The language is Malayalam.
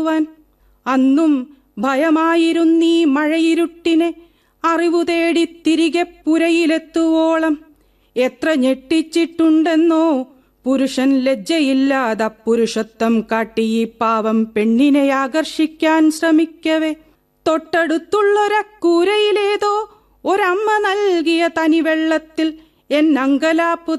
അന്നും ഭയമായിരുന്നീ മഴയിരുട്ടിനെ അറിവു തേടി തിരികെ പുരയിലെത്തുവോളം. എത്ര ഞെട്ടിച്ചിട്ടുണ്ടെന്നോ പുരുഷൻ ലജ്ജയില്ലാതെ പുരുഷത്വം കാട്ടി ഈ പാവം പെണ്ണിനെ ആകർഷിക്കാൻ ശ്രമിക്കവേ. തൊട്ടടുത്തുള്ളൊരക്കൂരയിലേതോ ഒരമ്മ നൽകിയ തനിവെള്ളത്തിൽ എന്നങ്കലാപ്പു